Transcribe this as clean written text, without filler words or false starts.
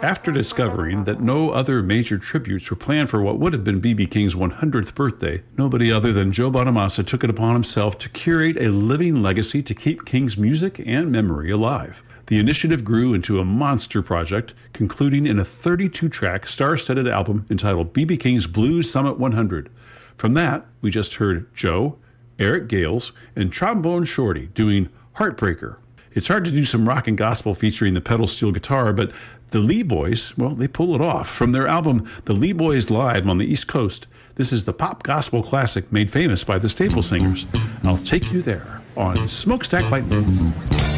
After discovering that no other major tributes were planned for what would have been B.B. King's 100th birthday, nobody other than Joe Bonamassa took it upon himself to curate a living legacy to keep King's music and memory alive. The initiative grew into a monster project, concluding in a 32-track, star-studded album entitled B.B. King's Blues Summit 100. From that, we just heard Joe, Eric Gales, and Trombone Shorty doing Heartbreaker. It's hard to do some rock and gospel featuring the pedal steel guitar, but the Lee Boys, well, they pull it off. From their album, The Lee Boys Live on the East Coast, this is the pop gospel classic made famous by the Staple Singers. I'll take you there on Smokestack Lightning.